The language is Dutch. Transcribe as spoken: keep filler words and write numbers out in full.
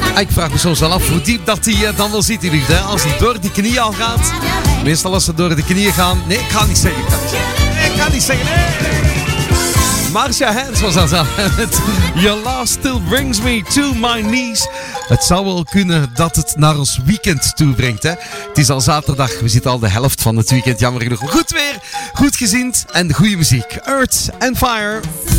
Ik vraag me soms wel af hoe diep dat hij uh, dan wel zit, die liefde. Als hij door die knieën al gaat. Meestal als ze door de knieën gaan. Nee, ik ga niet zeggen. Ik ga niet zeggen. Nee, ik ga niet zeggen. Nee. Marcia Hans was dat al. Your love still brings me to my knees. Het zou wel kunnen dat het naar ons weekend toe brengt. Hè? Het is al zaterdag. We zitten al de helft van het weekend. Jammer genoeg. Goed weer, goed gezind en goede muziek. Earth and Fire.